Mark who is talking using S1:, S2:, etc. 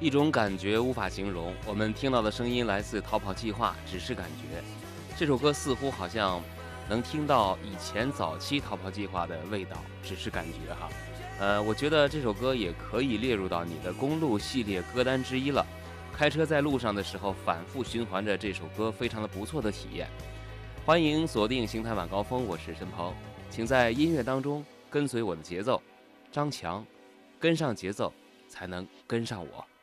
S1: 一种感觉无法形容。我们听到的声音来自逃跑计划，只是感觉。这首歌似乎好像能听到以前早期逃跑计划的味道，只是感觉哈。我觉得这首歌也可以列入到你的公路系列歌单之一了。开车在路上的时候，反复循环着这首歌，非常的不错的体验。欢迎锁定邢台晚高峰，我是陈鹏，请在音乐当中跟随我的节奏，张强，跟上节奏，才能跟上我。